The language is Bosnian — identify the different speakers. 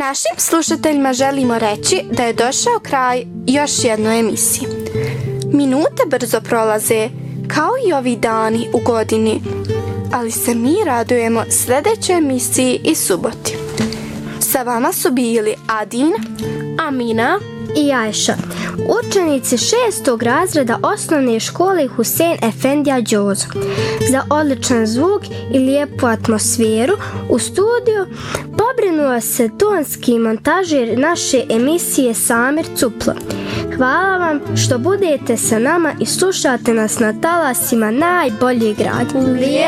Speaker 1: Našim slušateljima želimo reći da je došao kraj još jednoj emisiji. Minute brzo prolaze, kao i ovi dani u godini, ali se mi radujemo sljedećoj emisiji i suboti. Sa vama su bili Adin,
Speaker 2: Amina i Ajša, učenici 6. razreda osnovne škole Husein Efendija Đozo. Za odličan zvuk i lijepu atmosferu u studiju pobrinuo se tonski montažer naše emisije Samir Cuplo. Hvala vam što budete sa nama i slušate nas na talasima najboljeg radija.